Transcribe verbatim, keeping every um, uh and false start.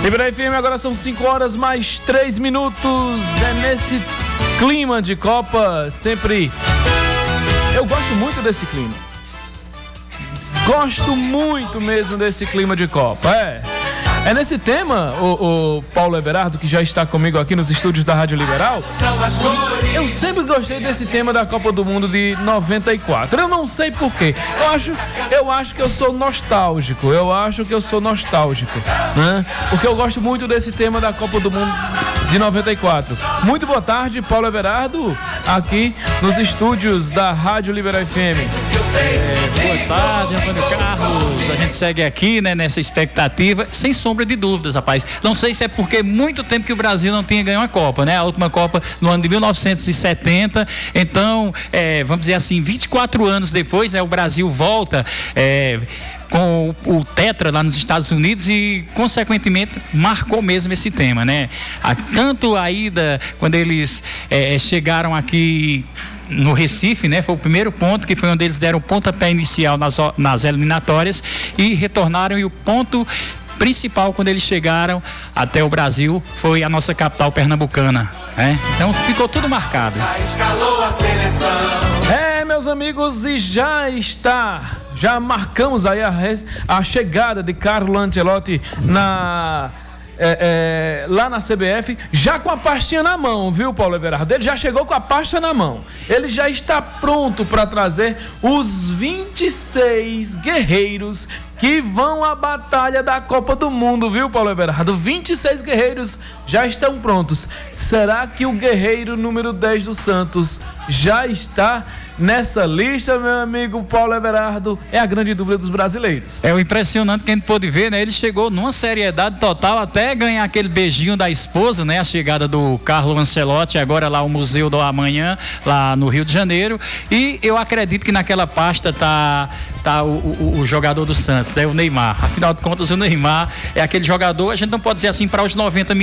Libera F M, agora são cinco horas mais três minutos. É nesse clima de Copa, sempre. Eu gosto muito desse clima. Gosto muito mesmo desse clima de Copa. É. É nesse tema, o, o Paulo Everardo, que já está comigo aqui nos estúdios da Rádio Liberal. Eu sempre gostei desse tema da Copa do Mundo de noventa e quatro. Eu não sei porquê. Eu acho, eu acho que eu sou nostálgico. Eu acho que eu sou nostálgico, né? Porque eu gosto muito desse tema da Copa do Mundo de noventa e quatro. Muito boa tarde, Paulo Everardo, aqui nos estúdios da Rádio Liberal F M. É, boa tarde, Antônio Carlos. A gente segue aqui, né, nessa expectativa, sem sombra de dúvidas, rapaz. Não sei se é porque é muito tempo que o Brasil não tinha ganho uma Copa, né? A última Copa no ano de mil novecentos e setenta. Então, é, vamos dizer assim, vinte e quatro anos depois, né, o Brasil volta é, com o, o Tetra lá nos Estados Unidos e, consequentemente, marcou mesmo esse tema, né? A, tanto a ida, quando eles é, chegaram aqui no Recife, né? Foi o primeiro ponto, que foi onde eles deram o pontapé inicial nas, nas eliminatórias e retornaram, e o ponto principal quando eles chegaram até o Brasil foi a nossa capital pernambucana, né? Então ficou tudo marcado. É, meus amigos, e já está, já marcamos aí a, a chegada de Carlo Ancelotti na... É, é, lá na C B F, já com a pastinha na mão, viu, Paulo Everardo? Ele já chegou com a pasta na mão. Ele já está pronto para trazer os vinte e seis guerreiros que vão à batalha da Copa do Mundo, viu, Paulo Everardo? vinte e seis guerreiros já estão prontos. Será que o guerreiro número dez do Santos já está nessa lista, meu amigo Paulo Everardo? É a grande dúvida dos brasileiros. É o impressionante que a gente pôde ver, né? Ele chegou numa seriedade total, até ganhar aquele beijinho da esposa, né? A chegada do Carlo Ancelotti, agora lá o Museu do Amanhã, lá no Rio de Janeiro. E eu acredito que naquela pasta tá, tá o, o, o jogador do Santos, né? O Neymar. Afinal de contas, o Neymar é aquele jogador, a gente não pode dizer assim, para os noventa minutos.